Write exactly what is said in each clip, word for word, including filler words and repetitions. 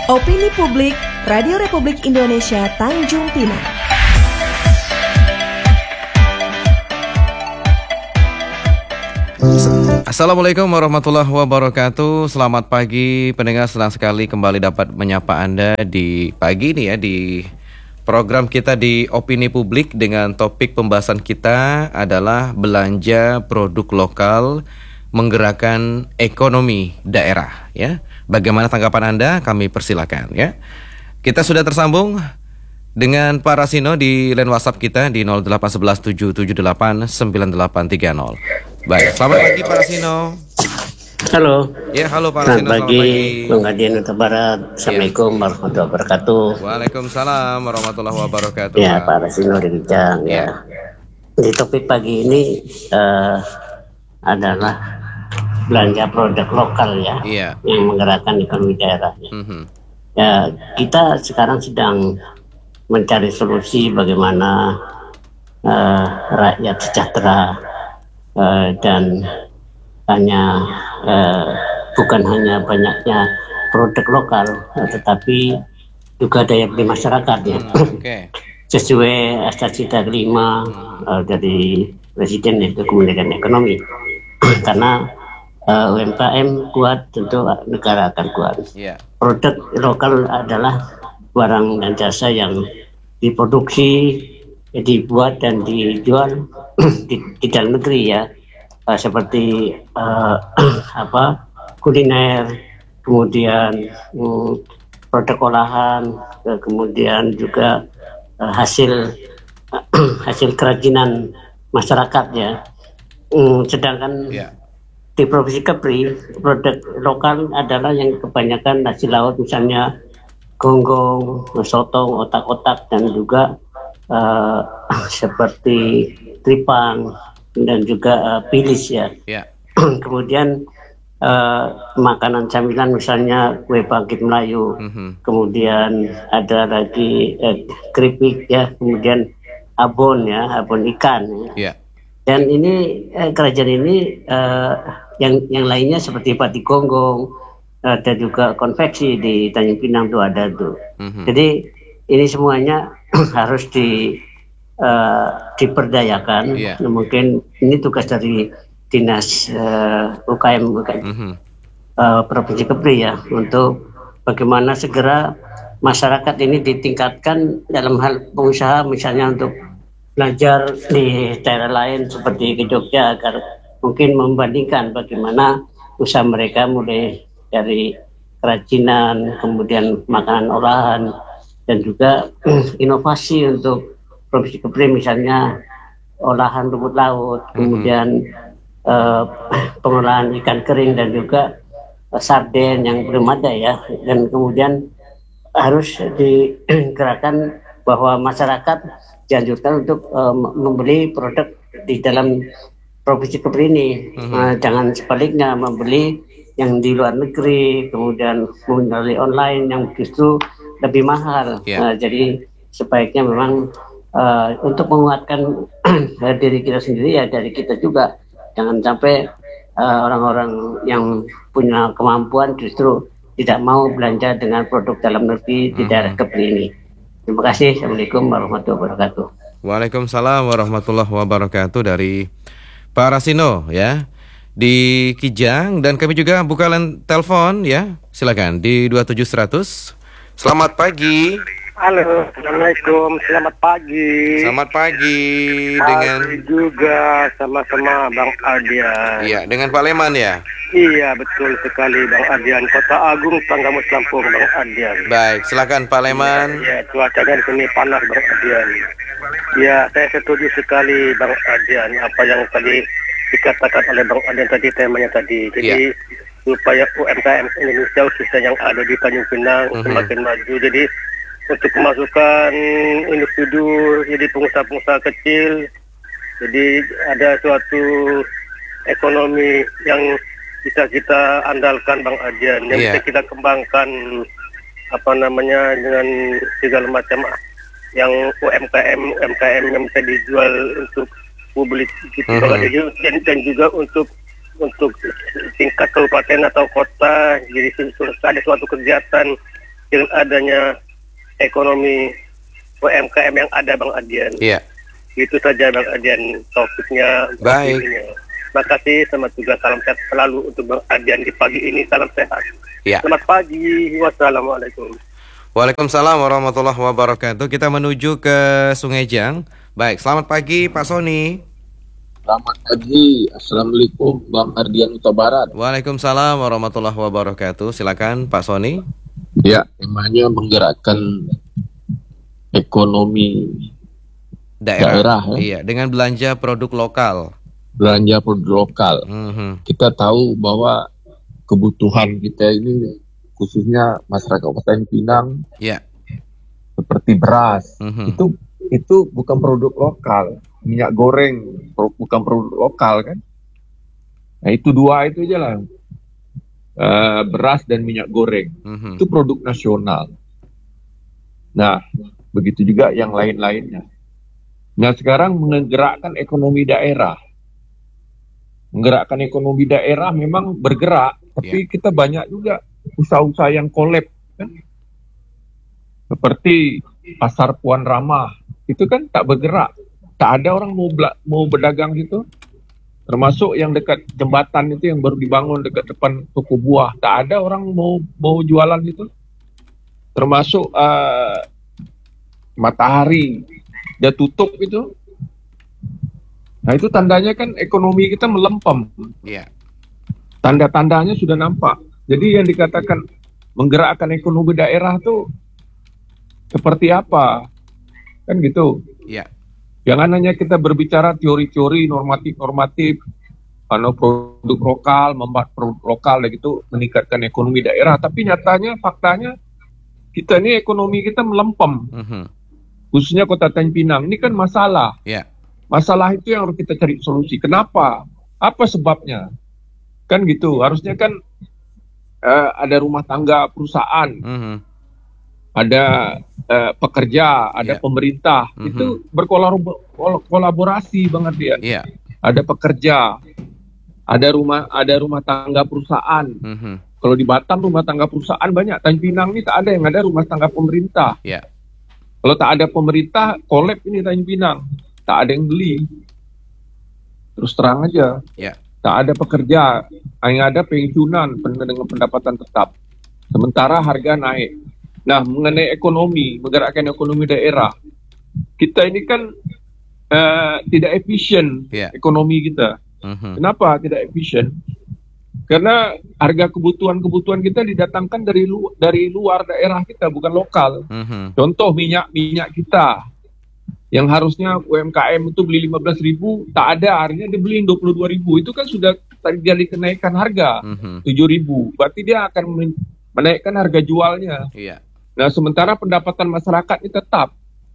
Opini Publik, Radio Republik Indonesia Tanjung Pinang. Assalamualaikum warahmatullahi wabarakatuh. Selamat pagi pendengar, senang sekali kembali dapat menyapa Anda di pagi ini ya, di program kita di Opini Publik dengan topik pembahasan kita adalah belanja produk lokal menggerakkan ekonomi daerah ya. Bagaimana tanggapan Anda? Kami persilakan ya. Kita sudah tersambung dengan Pak Rasino di line WhatsApp kita di nol delapan satu satu tujuh tujuh delapan sembilan delapan tiga nol. Baik, selamat pagi Pak Rasino. Halo. Ya, halo Pak Rasino. Rasino. Selamat pagi, Bang Adian Huta Barat. Assalamualaikum ya. warahmatullahi wabarakatuh. Waalaikumsalam warahmatullahi wabarakatuh. Ya, Pak Rasino dari Ujang ya. Di topik pagi ini uh, adalah belanja produk lokal ya, iya. yang menggerakkan ekonomi daerah. Ya. Mm-hmm. Ya, kita sekarang sedang mencari solusi bagaimana uh, rakyat sejahtera uh, dan hanya uh, bukan hanya banyaknya produk lokal, uh, tetapi juga daya beli masyarakat ya. Mm, okay. Sesuai cita-cita kelima uh, dari Presiden yaitu kemudahan ekonomi. Karena Uh, U M K M kuat, tentu negara akan kuat. Yeah. Produk lokal adalah barang dan jasa yang diproduksi, dibuat dan dijual di, di dalam negeri ya, uh, seperti uh, apa kuliner, kemudian um, produk olahan, uh, kemudian juga uh, hasil uh, hasil kerajinan masyarakat ya. Um, sedangkan yeah. Di Provinsi Kepri, produk lokal adalah yang kebanyakan nasi laut, misalnya gonggong, sotong, otak-otak, dan juga uh, seperti tripang dan juga uh, pilis ya. Yeah. Kemudian uh, makanan camilan misalnya kue bangkit Melayu, mm-hmm. kemudian ada lagi uh, keripik ya, kemudian abon ya, abon ikan. Ya. Yeah. Dan ini eh, kerajaan ini eh, yang yang lainnya seperti pati gonggong, ada juga konveksi di Tanjung Pinang tuh ada tuh. Mm-hmm. Jadi ini semuanya harus di uh, diperdayakan. Yeah. Nah, mungkin ini tugas dari dinas uh, U K M, U K M mm-hmm. uh, Provinsi Kepri ya, untuk bagaimana segera masyarakat ini ditingkatkan dalam hal pengusaha, misalnya untuk belajar di daerah lain seperti ke Jogja, agar mungkin membandingkan bagaimana usaha mereka mulai dari kerajinan, kemudian makanan olahan, dan juga inovasi untuk Provinsi Kepri, misalnya olahan rumput laut, mm-hmm. kemudian uh, pengolahan ikan kering dan juga uh, sarden yang belum ada ya, dan kemudian harus digerakkan bahwa masyarakat dianjurkan untuk uh, membeli produk di dalam Provinsi Kepri ini, mm-hmm. uh, jangan sebaliknya membeli yang di luar negeri, kemudian melalui online yang justru lebih mahal. Yeah. Uh, jadi sebaiknya memang uh, untuk menguatkan diri kita sendiri ya dari kita juga, jangan sampai uh, orang-orang yang punya kemampuan justru tidak mau belanja dengan produk dalam negeri mm-hmm. di daerah Kepri ini. Terima kasih. Assalamualaikum warahmatullahi wabarakatuh. Waalaikumsalam warahmatullahi wabarakatuh dari Pak Rasino ya di Kijang, dan kami juga buka line telepon ya. Silakan di dua tujuh seratus. Selamat pagi. Halo, Assalamualaikum. Selamat pagi. Selamat pagi Pagi dengan juga sama-sama Bang Adian. Iya, dengan Pak Leman ya. Iya, betul sekali Bang Adian. Kota Agung, Tanggamus Lampung, Bang Adian. Baik, silakan Pak Leman. Ya, ya, cuacanya di sini panas Bang Adian. Ya, saya setuju sekali Bang Adian apa yang tadi dikatakan oleh Bang Adian tadi, temanya tadi. Jadi ya. supaya U M K M Indonesia khususnya yang ada di Tanjung Pinang mm-hmm. semakin maju. Jadi untuk memasukkan individu jadi pengusaha-pengusaha kecil, jadi ada suatu ekonomi yang bisa kita andalkan Bang Adian, yang yeah. bisa kita kembangkan apa namanya dengan segala macam yang U M K M U M K M yang bisa dijual untuk publik gitu, mm-hmm. dan, dan juga untuk untuk tingkat kabupaten atau kota. Jadi ada suatu kegiatan dengan adanya ekonomi U M K M yang ada Bang Adian. Iya. Itu saja Bang Adian topiknya. Baik. Terima kasih, selamat juga salam sehat selalu untuk Bang Adian di pagi ini, salam sehat. Ya. Selamat pagi, wassalamualaikum. Waalaikumsalam warahmatullahi wabarakatuh. Kita menuju ke Sungai Jang. Baik, selamat pagi Pak Sony. Selamat pagi, assalamualaikum Bang Ardian Huta Barat. Waalaikumsalam warahmatullahi wabarakatuh. Silakan Pak Sony. Ya, temanya menggerakkan ekonomi daerah, daerah ya. Iya, dengan belanja produk lokal. Belanja produk lokal. Mm-hmm. Kita tahu bahwa kebutuhan kita ini, khususnya masyarakat Kabupaten Pinang, yeah. seperti beras, mm-hmm. itu itu bukan produk lokal. Minyak goreng bukan produk lokal kan? Nah itu dua itu aja lah. Uh, beras dan minyak goreng mm-hmm. itu produk nasional. Nah begitu juga yang lain-lainnya. Nah sekarang menggerakkan ekonomi daerah. Menggerakkan ekonomi daerah memang bergerak, tapi yeah. kita banyak juga usaha-usaha yang kolab kan. Seperti pasar Puan Ramah, itu kan tak bergerak. Tak ada orang mau bela- mau berdagang gitu. Termasuk yang dekat jembatan itu yang baru dibangun dekat depan toko buah, tak ada orang mau mau jualan gitu. Termasuk uh, Matahari dia tutup itu. Nah itu tandanya kan ekonomi kita melempem. Yeah. Tanda-tandanya sudah nampak. Jadi yang dikatakan menggerakkan ekonomi daerah tuh seperti apa? Kan gitu. Iya. Jangan hanya kita berbicara teori-teori normatif-normatif, ano produk lokal, membuat produk lokal, gitu, meningkatkan ekonomi daerah. Tapi nyatanya, faktanya, kita ini ekonomi kita melempem. Mm-hmm. Khususnya Kota Tanjung Pinang. Ini kan masalah. Yeah. Masalah itu yang harus kita cari solusi. Kenapa? Apa sebabnya? Kan gitu. Harusnya kan uh, ada rumah tangga perusahaan. Mm-hmm. Ada uh, pekerja, ada yeah. pemerintah, mm-hmm. itu berkolaborasi Bang Ardian. Yeah. Ada pekerja, ada rumah, ada rumah tangga perusahaan. Mm-hmm. Kalau di Batam rumah tangga perusahaan banyak, Tanjung Pinang ini tak ada yang ada rumah tangga pemerintah. Yeah. Kalau tak ada pemerintah, kolab ini Tanjung Pinang, tak ada yang beli. Terus terang aja, yeah. tak ada pekerja, hanya ada pensiunan dengan pendapatan tetap. Sementara harga naik. Nah, mengenai ekonomi, menggerakkan ekonomi daerah, kita ini kan uh, tidak efisien yeah. ekonomi kita. Uh-huh. Kenapa tidak efisien? Karena harga kebutuhan-kebutuhan kita didatangkan dari lu- dari luar daerah kita, bukan lokal. Uh-huh. Contoh minyak minyak kita, yang harusnya U M K M itu beli lima belas ribu, tak ada, akhirnya dibeliin dua puluh dua ribu. Itu kan sudah terjadi kenaikan harga uh-huh. tujuh ribu. Berarti dia akan menaikkan harga jualnya. Yeah. Nah, sementara pendapatan masyarakat ini tetap.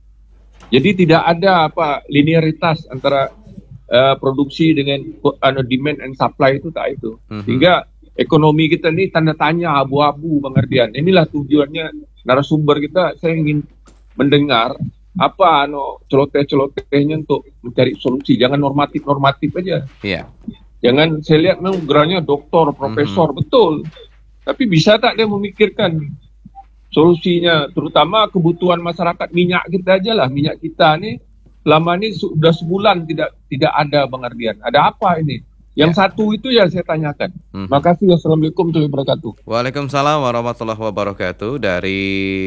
Jadi tidak ada apa linearitas antara uh, produksi dengan uh, demand and supply itu tak itu. Mm-hmm. Sehingga ekonomi kita ini tanda tanya, abu-abu Bang Ardian. Inilah tujuannya narasumber kita. Saya ingin mendengar apa ano celoteh-celotehnya untuk mencari solusi. Jangan normatif-normatif aja. Yeah. Jangan saya lihat memang gerannya doktor, profesor, mm-hmm. betul. Tapi bisa tak dia memikirkan solusinya, terutama kebutuhan masyarakat minyak kita aja lah, minyak kita nih selama ini sudah sebulan tidak tidak ada Bang Ardian. Ada apa ini? Yang ya. Satu itu yang saya tanyakan. Hmm. Makasih. Assalamualaikum warahmatullahi wabarakatuh. Waalaikumsalam warahmatullahi wabarakatuh. Dari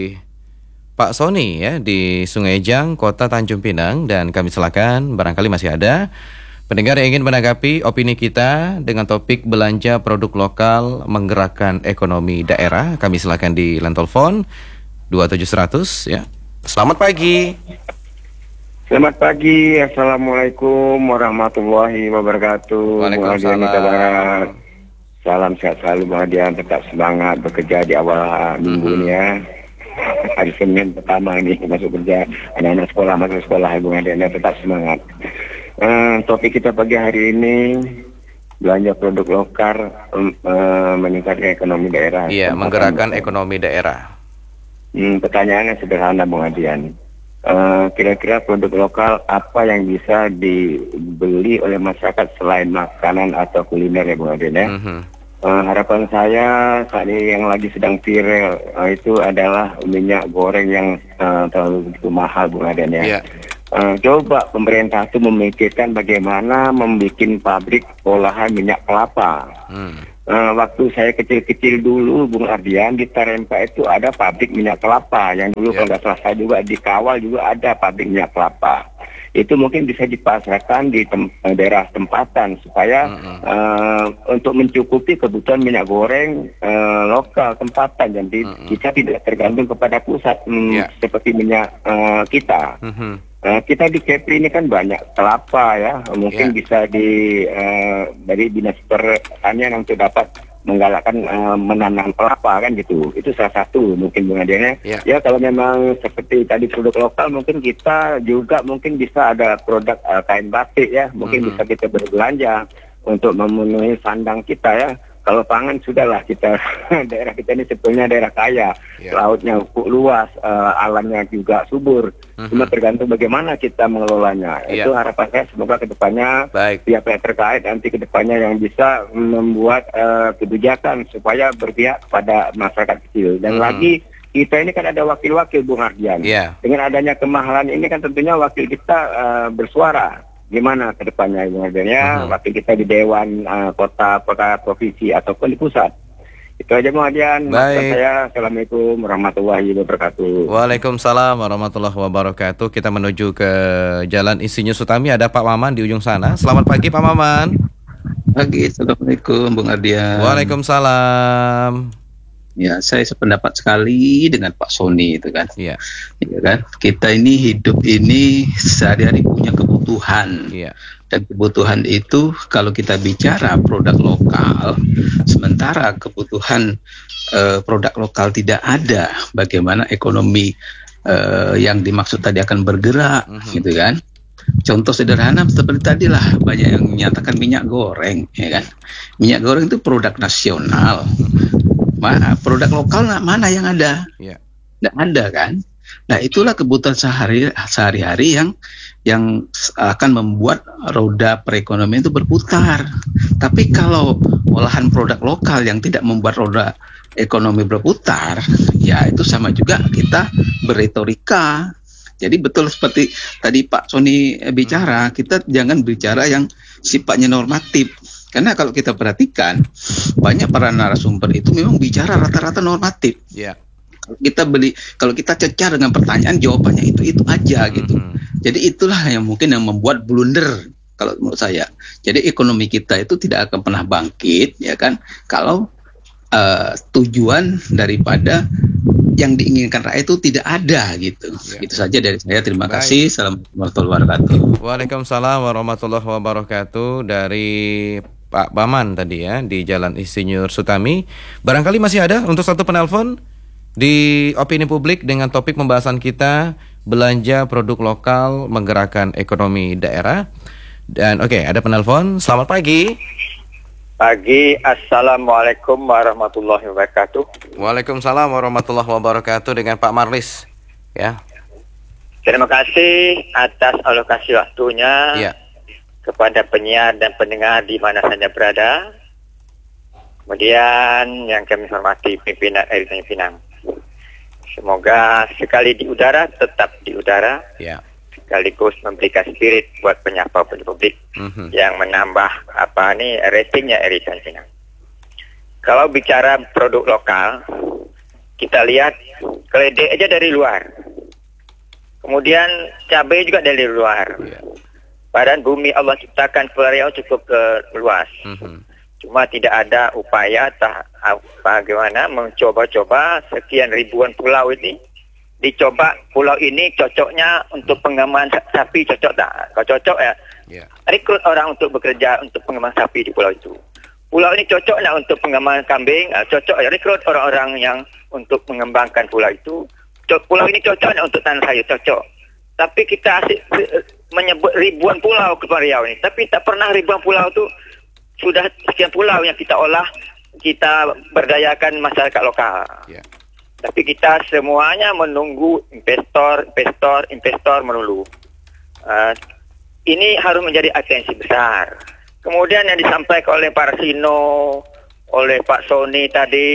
Pak Sony ya di Sungai Jang, Kota Tanjung Pinang, dan kami silakan barangkali masih ada pendengar yang ingin menanggapi opini kita dengan topik belanja produk lokal menggerakkan ekonomi daerah. Kami silakan di line telepon dua tujuh seratus ya. Selamat pagi. Selamat pagi. Assalamualaikum warahmatullahi wabarakatuh. Waalaikumsalam. Salam sehat selalu Bang Adian, tetap semangat bekerja di awal minggu ini ya. Hari Senin pertama ini masuk kerja, anak-anak sekolah masuk sekolah Bang Adian, tetap semangat. Uh, topik kita pagi hari ini belanja produk lokal um, uh, meningkatkan ekonomi daerah. Iya, menggerakkan ekonomi daerah. Hmm, pertanyaannya sederhana Bung Adian. Uh, kira-kira produk lokal apa yang bisa dibeli oleh masyarakat selain makanan atau kuliner ya Bung Adian ya? Mm-hmm. Uh, harapan saya saat ini yang lagi sedang viral uh, itu adalah minyak goreng yang uh, terlalu begitu mahal, Bung Aden ya. Yeah. Uh, coba pemerintah itu memikirkan bagaimana membuat pabrik olahan minyak kelapa. Hmm. Uh, waktu saya kecil-kecil dulu, Bung Ardian, di Tarempa itu ada pabrik minyak kelapa yang dulu yeah. kalau nggak salah saya juga di Kawal juga ada pabrik minyak kelapa. Itu mungkin bisa dipasarkan di tem daerah tempatan supaya mm-hmm. uh, untuk mencukupi kebutuhan minyak goreng uh, lokal tempatan, jadi mm-hmm. kita tidak tergantung kepada pusat mm, yeah. seperti minyak uh, kita. Mm-hmm. uh, kita di Kepri ini kan banyak kelapa ya, mungkin yeah. bisa di uh, dari dinas pertanian untuk dapat menggalakkan uh, menanam kelapa kan gitu. Itu salah satu mungkin bungadanya. Yeah. Ya kalau memang seperti tadi produk lokal mungkin kita juga mungkin bisa ada produk uh, kain batik ya. Mungkin mm-hmm. bisa kita berbelanja untuk memenuhi sandang kita ya. Kalau pangan sudahlah kita daerah kita ini sebetulnya daerah kaya, yeah. lautnya luas, uh, alamnya juga subur. Mm-hmm. Cuma tergantung bagaimana kita mengelolanya. Yeah. Itu harapan saya semoga kedepannya pihak-pihak terkait nanti kedepannya yang bisa membuat uh, kebijakan supaya berpihak kepada masyarakat kecil. Dan mm-hmm. lagi kita ini kan ada wakil-wakil Bung Ardian. Yeah. Dengan adanya kemahalan ini kan tentunya wakil kita uh, bersuara. Gimana ke depannya ya, uh-huh. wakil kita di Dewan uh, Kota, Kota, Provinsi ataupun di pusat. Itu aja Bung Adian. Baik. Saya, Assalamualaikum warahmatullahi wabarakatuh. Waalaikumsalam warahmatullahi wabarakatuh. Kita menuju ke Jalan Insinyur Sutami. Ada Pak Maman di ujung sana. Selamat pagi Pak Maman. Pagi, Assalamualaikum Bung Adian. Waalaikumsalam. Ya, saya sependapat sekali dengan Pak Sony itu kan. Iya. Ya kan? Kita ini hidup ini sehari-hari punya kebutuhan. Iya. Dan kebutuhan itu kalau kita bicara produk lokal, sementara kebutuhan eh, produk lokal tidak ada, bagaimana ekonomi eh, yang dimaksud tadi akan bergerak, mm-hmm. gitu kan? Contoh sederhana seperti tadi lah, banyak yang menyatakan minyak goreng, ya kan? Minyak goreng itu produk nasional. Mana produk lokal mana yang ada? Yeah. Nggak ada kan? Nah itulah kebutuhan sehari sehari-hari yang yang akan membuat roda perekonomian itu berputar. Tapi kalau olahan produk lokal yang tidak membuat roda ekonomi berputar, ya itu sama juga kita berretorika. Jadi betul seperti tadi Pak Sony bicara, kita jangan bicara yang sifatnya normatif. Karena kalau kita perhatikan, banyak para narasumber itu memang bicara rata-rata normatif. Yeah. Kalau kita beli, kalau kita cecar dengan pertanyaan, jawabannya itu itu aja gitu. Mm-hmm. Jadi itulah yang mungkin yang membuat blunder kalau menurut saya. Jadi ekonomi kita itu tidak akan pernah bangkit, ya kan? Kalau uh, tujuan daripada yang diinginkan rakyat itu tidak ada gitu. Ya. Itu saja dari saya. Terima Baik. kasih. Assalamualaikum warahmatullahi wabarakatuh. Waalaikumsalam warahmatullahi wabarakatuh. Dari Pak Baman tadi ya di Jalan Insinyur Sutami. Barangkali masih ada untuk satu penelpon di Opini Publik dengan topik pembahasan kita belanja produk lokal menggerakkan ekonomi daerah. Dan oke, okay, ada penelpon. Selamat pagi. Pagi, Assalamualaikum warahmatullahi wabarakatuh. Waalaikumsalam warahmatullahi wabarakatuh dengan Pak Marlis. Ya. Terima kasih atas alokasi waktunya ya. kepada penyiar dan pendengar di mana saja berada. Kemudian yang kami hormati pimpinan R I Tanjung Pinang. Semoga sekali di udara tetap di udara. Ya. Sekaligus memberikan spirit buat penyapa publik mm-hmm. yang menambah apa nih ratingnya R I Tanjung Pinang. Kalau bicara produk lokal, kita lihat keledai aja dari luar. Kemudian cabai juga dari luar. Yeah. Padahal bumi Allah ciptakan Pulau Riau cukup uh, luas. Mm-hmm. Cuma tidak ada upaya tak bagaimana mencoba-coba sekian ribuan pulau ini. Dicoba pulau ini cocoknya untuk pengembangan sapi, cocok tak? Kalau cocok ya, yeah. rekrut orang untuk bekerja untuk pengembangan sapi di pulau itu. Pulau ini cocok nak untuk pengembangan kambing, cocok ya, rekrut orang-orang yang untuk mengembangkan pulau itu. Pulau ini cocok nak untuk tanah sayur, cocok. Tapi kita asyik menyebut ribuan pulau ke Riau ini, tapi tak pernah ribuan pulau itu sudah sekian pulau yang kita olah, kita berdayakan masyarakat lokal. Yeah. Tapi kita semuanya menunggu investor, investor, investor melulu. Uh, ini harus menjadi atensi besar. Kemudian yang disampaikan oleh Pak Rasino, oleh Pak Sony tadi,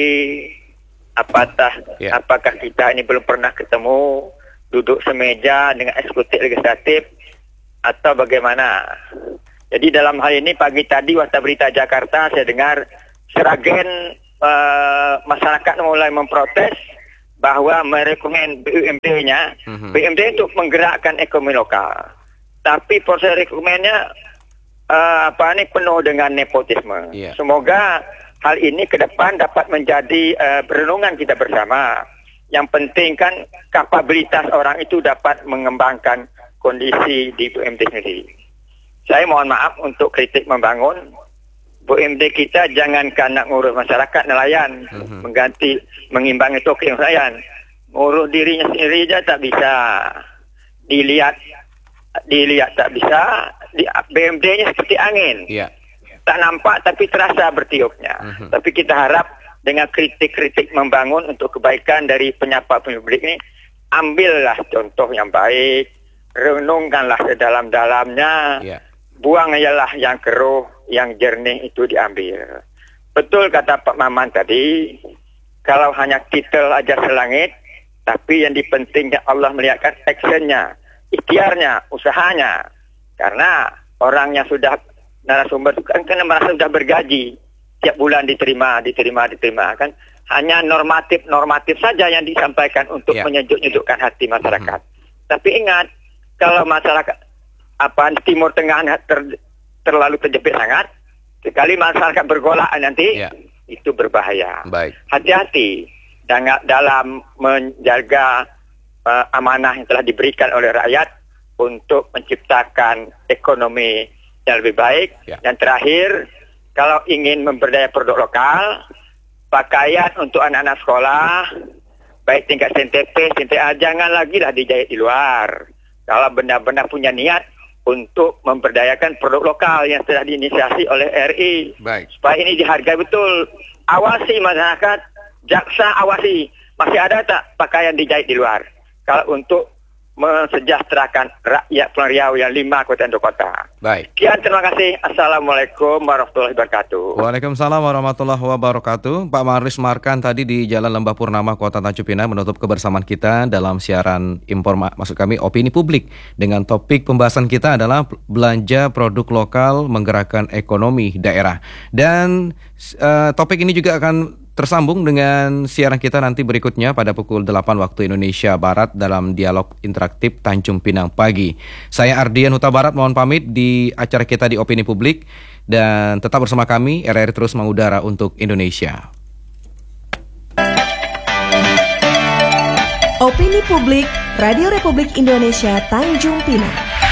apakah Ya. apakah kita ini belum pernah ketemu, duduk semeja dengan eksekutif legislatif, atau bagaimana? Jadi dalam hal ini pagi tadi Warta Berita Jakarta saya dengar seragen uh, masyarakat mulai memprotes bahwa merekomen B U M D-nya, Mhm. B U M D untuk menggerakkan ekonomi lokal. Tapi proses rekrutmennya uh, apa ini penuh dengan nepotisme. Iya. Semoga hal ini ke depan dapat menjadi uh, renungan kita bersama. Yang penting kan kapabilitas orang itu dapat mengembangkan kondisi di B U M D sendiri. Saya mohon maaf untuk kritik membangun. B U M D kita jangankan nak ngurus masyarakat nelayan, Mhm. mengganti, mengimbangi token nelayan. Ngurus dirinya sendiri aja tak bisa. Dilihat, dilihat tak bisa. Di, B U M D-nya seperti angin. Iya. Tak nampak tapi terasa bertiupnya. Mhm. Tapi kita harap dengan kritik-kritik membangun untuk kebaikan dari penyapa publik ini, ambillah contoh yang baik, renungkanlah sedalam-dalamnya, Iya. buang ialah yang keruh, yang jernih itu diambil. Betul kata Pak Maman tadi, kalau hanya titel aja selangit, tapi yang dipentingnya Allah melihatkan actionnya, ikhtiarnya, usahanya. Karena orang yang sudah narasumber itu kan kena merasa sudah bergaji, tiap bulan diterima, diterima, diterima kan. Hanya normatif-normatif saja yang disampaikan untuk Ya. menyejuk-nyejukkan hati masyarakat. Tapi ingat, kalau masyarakat apa Timur Tengah ter, terlalu terjepit sangat, sekali masyarakat bergolak nanti, Ya. itu berbahaya. Baik. Hati-hati dengan dalam menjaga uh, amanah yang telah diberikan oleh rakyat untuk menciptakan ekonomi yang lebih baik. Ya. Dan terakhir, kalau ingin memberdaya produk lokal, pakaian untuk anak-anak sekolah, baik tingkat S N T P, S N T A, jangan lagi lah dijahit di luar. Kalau benar-benar punya niat untuk memberdayakan produk lokal yang telah diinisiasi oleh R I. Baik. Supaya ini dihargai betul. Awasi masyarakat, jaksa awasi. Masih ada tak pakaian dijahit di luar? Kalau untuk mensejahterakan rakyat Pulau Riau yang lima kota dan kota. Baik. Sekian, terima kasih. Assalamualaikum warahmatullahi wabarakatuh. Waalaikumsalam warahmatullahi wabarakatuh. Pak Maris Markan tadi di Jalan Lembah Purnama, Kota Tanjung Pinang menutup kebersamaan kita dalam siaran informa, maksud kami opini publik dengan topik pembahasan kita adalah belanja produk lokal menggerakkan ekonomi daerah. Dan uh, topik ini juga akan tersambung dengan siaran kita nanti berikutnya pada pukul delapan waktu Indonesia Barat dalam dialog interaktif Tanjung Pinang Pagi. Saya Ardian Huta Barat mohon pamit di acara kita di Opini Publik dan tetap bersama kami, R R I terus mengudara untuk Indonesia. Opini Publik Radio Republik Indonesia Tanjung Pinang.